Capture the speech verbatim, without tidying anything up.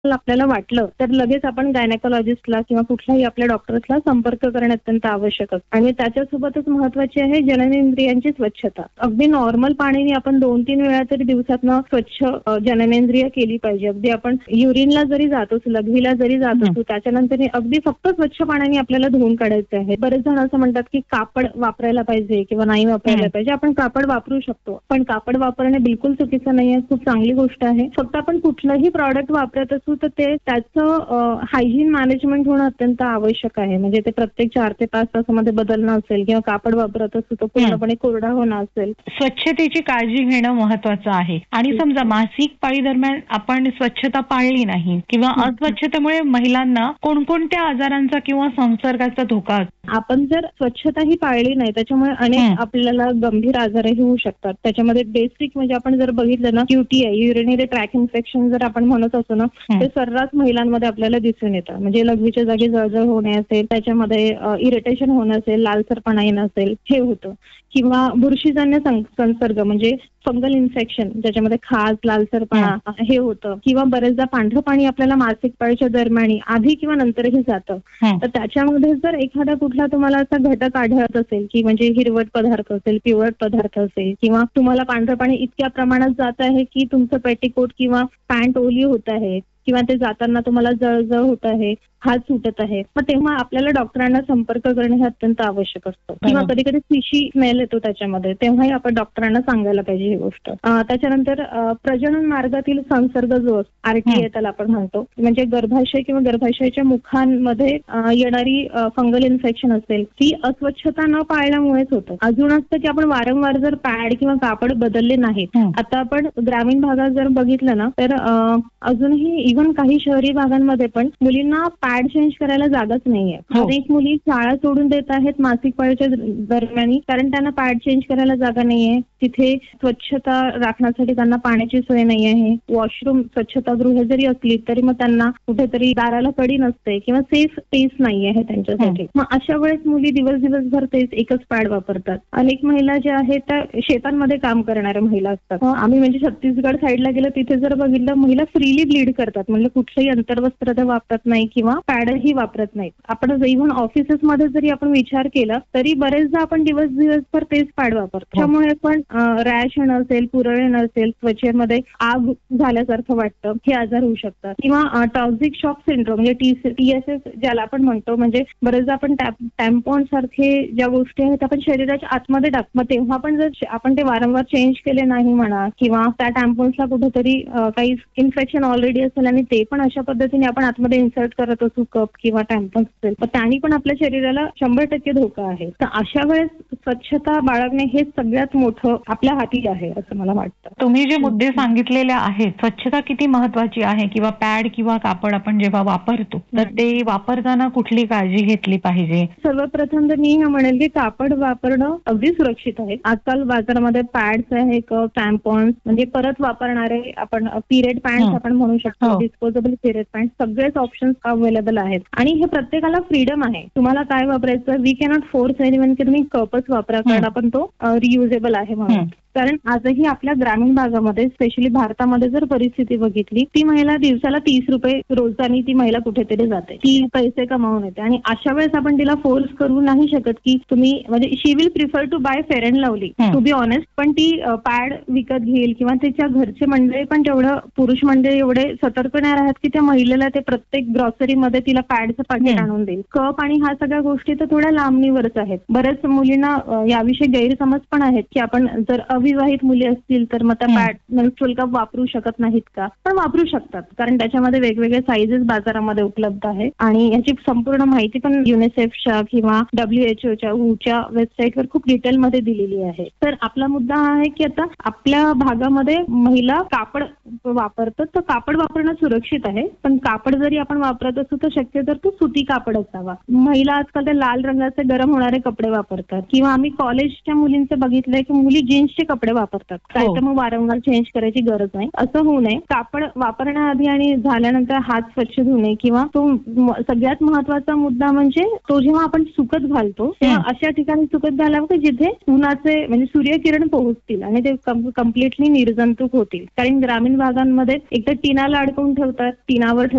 आपल्याला वाटलं तर लगेच आपण गायनेकोलॉजिस्टला किंवा कुठल्याही आपल्या डॉक्टर्सला संपर्क करणे अत्यंत आवश्यक असतं. आणि त्याच्यासोबतच महत्वाची आहे जननेंद्रियांची स्वच्छता. अगदी नॉर्मल पाण्याने आपण दोन तीन वेळा तरी दिवसातनं स्वच्छ अ, जननेंद्रिय केली पाहिजे. अगदी आपण युरिनला जरी जातो, लघवीला जरी जात असतो, त्याच्यानंतर अगदी फक्त स्वच्छ पाण्याने आपल्याला धुवून काढायचं आहे. बरेच जण असं म्हणतात की कापड वापरायला पाहिजे किंवा नाही वापरायला पाहिजे. आपण कापड वापरू शकतो, पण कापड वापरणे बिलकुल चुकीचं नाहीये, खूप चांगली गोष्ट आहे. फक्त आपण कुठलंही प्रॉडक्ट वापरत असू तर ते त्याचं हायजीन मॅनेजमेंट होणं अत्यंत आवश्यक आहे. म्हणजे ते प्रत्येक चार ते पाच तासामध्ये बदलणं असेल किंवा कापड वापरत असू तर पूर्णपणे कोरडा होणं असेल. स्वच्छतेची काळजी घेणं महत्वाचं आहे. आणि समजा मासिक पाळी दरम्यान आपण स्वच्छता पाळली नाही किंवा अस्वच्छतेमुळे महिलांना कोणकोणत्या आजारांचा किंवा संसर्गाचा धोका असतो? आपण जर स्वच्छता ही पाळली नाही त्याच्यामुळे अनेक आपल्याला गंभीर आजारही होऊ शकतात. त्याच्यामध्ये बेसिक म्हणजे आपण जर बघितलं ना, युटीआय युरिनरी ट्रॅक इन्फेक्शन जर आपण म्हणत असतो ना, ते सर्रास महिलांमध्ये आपल्याला दिसून येतं. म्हणजे लघवीच्या जागी जळजळ होणे असेल, त्याच्यामध्ये इरिटेशन होणं असेल, लालसरपणा येणं असेल, हे होतं. किंवा बुरशीजन्य संसर्ग म्हणजे फंगल इन्फेक्शन ज्याच्यामध्ये खाज, लालसरपणा हे होतं. किंवा बरेचदा पांढरं पाणी आपल्याला मासिक पाळीच्या दरम्यान आधी किंवा नंतरही जातं. तर त्याच्यामध्ये जर एखादा कुठला तुम्हाला असा घटक आढळत असेल की म्हणजे हिरवट पदार्थ असेल, पिवळट पदार्थ असेल किंवा तुम्हाला पांढरं पाणी इतक्या प्रमाणात जात आहे की तुमचं पेटिकोट किंवा पॅन्ट ओली होत आहे किंवा ते जाताना तुम्हाला जळजळ होत आहे, हात सुटत आहे, मग तेव्हा आपल्याला डॉक्टरांना संपर्क करणे हे अत्यंत आवश्यक असतं. किंवा कधी कधी शिशी स्मेल येतो त्याच्यामध्ये, तेव्हाही आपण डॉक्टरांना सांगायला पाहिजे ही गोष्ट. त्याच्यानंतर प्रजनन मार्गातील संसर्ग जो असतो, आरटीए त्याला आपण म्हणतो, म्हणजे गर्भाशय किंवा गर्भाशयाच्या मुखांमध्ये येणारी फंगल इन्फेक्शन असेल, ती अस्वच्छता न पाळल्यामुळेच होतं. अजून असतं की आपण वारंवार जर पॅड किंवा कापड बदलले नाहीत. आता आपण ग्रामीण भागात जर बघितलं ना तर अजूनही इव्हन काही शहरी भागांमध्ये पण मुलींना पॅड चेंज करायला जागाच नाहीये. अनेक मुली शाळा सोडून देत आहेत मासिक पाळीच्या दरम्यान कारण त्यांना पॅड चेंज करायला जागा नाहीये. तिथे स्वच्छता राखण्यासाठी त्यांना पाण्याची सोय नाही आहे. वॉशरूम स्वच्छतागृह जरी असली तरी मग त्यांना कुठेतरी दाराला कडी नसते किंवा सेफ स्पेस नाही आहे त्यांच्यासाठी. मग अशा वेळेस मुली दिवस दिवसभर तेच एकच पॅड वापरतात. अनेक महिला ज्या आहेत त्या शेतांमध्ये काम करणाऱ्या महिला असतात. आम्ही म्हणजे छत्तीसगड साईडला गेलो तिथे जर बघितलं महिला फ्रीली ब्लीड करतात. म्हणजे कुठलंही अंतर्वस्त्र ते वापरत नाही किंवा पॅडही वापरत नाहीत. आपण इव्हन ऑफिसेसमध्ये जरी आपण विचार केला तरी बरेचदा आपण दिवस दिवसभर तेच पॅड वापरतो. त्यामुळे पण रॅश येणं असेल, पुरळ येणं असेल, त्वचेमध्ये आग झाल्यासारखं वाटतं, हे आजार होऊ शकतात. किंवा टॉक्सिक शॉक सिंड्रोम म्हणजे टीएसएस ज्याला आपण म्हणतो, म्हणजे बरेचदा आपण टॅम्पॉन सारखे ज्या गोष्टी आहेत आपण शरीराच्या आतमध्ये टाकतो. मग तेव्हा पण जर आपण ते वारंवार चेंज केले नाही म्हणा किंवा त्या टॅम्पॉन्सला कुठेतरी काही इन्फेक्शन ऑलरेडी असेल आणि ते पण अशा पद्धतीने आपण आतमध्ये इन्सर्ट करत असू कप किंवा टॅम्पॉन्स असेल, तर त्यांनी पण आपल्या शरीराला शंभर टक्के धोका आहे. तर अशा वेळेस स्वच्छता बाळगणे हे सगळ्यात मोठं आपल्या हाती आहे असं मला वाटतं. तुम्ही जे मुद्दे सांगितलेले आहेत, स्वच्छता किती महत्वाची आहे किंवा पॅड किंवा कापड आपण जेव्हा वापरतो तर ते वापरताना कुठली काळजी घेतली पाहिजे? सर्वप्रथम तर मी हे म्हणेल की कापड वापरणं अगदी सुरक्षित आहे. आजकाल बाजारामध्ये पॅड्स आहे, टॅम्पॉन्स म्हणजे परत वापरणारे आपण पिरियड पॅन्ट्स आपण म्हणू शकतो, डिस्पोजेबल पिरियड पॅन्ट, सगळेच ऑप्शन्स अवेलेबल आहेत. आणि हे प्रत्येकाला फ्रीडम आहे, तुम्हाला काय वापरायचं. वी कॅनॉट फोर्स एनीवन की तुम्ही कपच वापरा कारण आपण तो रियुजेबल आहे म्हणून. कारण आजही आपल्या ग्रामीण भागामध्ये स्पेशली भारतामध्ये जर परिस्थिती बघितली, ती महिला दिवसाला तीस रुपये रोजानी ती महिला कुठेतरी जाते, ती पैसे कमावून येते. आणि अशा वेळेस आपण तिला फोर्स करू नाही शकत की तुम्ही, म्हणजे शी will prefer to bye fair and lovely to be honest, पण ती पॅड विकत घेईल किंवा तिच्या घरचे मंडळी पण तेवढं, पुरुष मंडळी एवढे सतर्क नाही राहत की त्या महिलेला ते प्रत्येक ग्रॉसरीमध्ये तिला पॅडचं पाकिट आणून देईल. कप आणि ह्या सगळ्या गोष्टी तर थोड्या लांबणीवरच आहेत. बऱ्याच मुलींना याविषयी गैरसमज पण आहेत की आपण जर अविवाहित मुली असतील तर मग त्या पॅड मेन्स्ट्रुअल कप वापरू शकत नाहीत का? पण वापरू शकतात कारण त्याच्यामध्ये वेगवेगळे साईजेस बाजारामध्ये उपलब्ध आहेत आणि याची संपूर्ण माहिती पण युनिसेफच्या किंवा डब्ल्यूएचओच्या च्या वेबसाईटवर खूप डिटेलमध्ये दिलेली आहे. तर आपला मुद्दा हा आहे की आता आपल्या भागामध्ये महिला कापड वापरतात, तर कापड वापरणं सुरक्षित आहे. पण कापड जरी आपण वापरत असू तर शक्यतो तो सुती कापड असावा. महिला आजकाल ते लाल रंगाचे गरम होणारे कपडे वापरतात किंवा आम्ही कॉलेजच्या मुलींचे बघितलंय की मुली जीन्सचे कपडे वापरतात. काय तर मग वारंवार चेंज करायची गरज नाही. असं होऊ नये. कापड वापरण्याआधी आणि झाल्यानंतर हात स्वच्छ धुणे किंवा तो सगळ्यात महत्वाचा मुद्दा म्हणजे तो जेव्हा आपण सुकत घालतो तेव्हा अशा ठिकाणी सुकत घालावं की जिथे उन्हाचे म्हणजे सूर्यकिरण पोहोचतील आणि ते कम्प्लिटली निर्जंतुक होतील. कारण ग्रामीण भागांमध्ये एक तर टिनाला अडकवून ठेवतात, टिनावर